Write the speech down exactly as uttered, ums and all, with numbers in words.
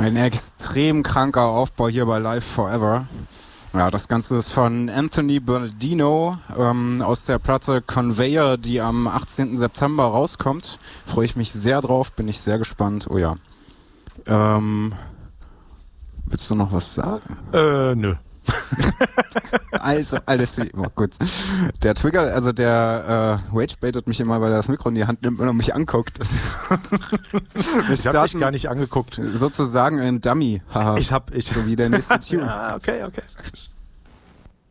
Ein extrem kranker Aufbau hier bei Live Forever. Ja, das Ganze ist von Anthony Bernardino ähm, aus der Platte Conveyor, die am achtzehnten September rauskommt. Freue ich mich sehr drauf, bin ich sehr gespannt. Oh ja. Ähm, willst du noch was sagen? Äh, nö. Also, alles wie immer, gut. Der Trigger, also der äh, Rage baitet mich immer, weil er das Mikro in die Hand nimmt und mich anguckt. Das ist ich hab dich gar nicht angeguckt. Sozusagen ein Dummy. Haha. Ich hab, ich. So wie der nächste Tune. Ah, okay, okay.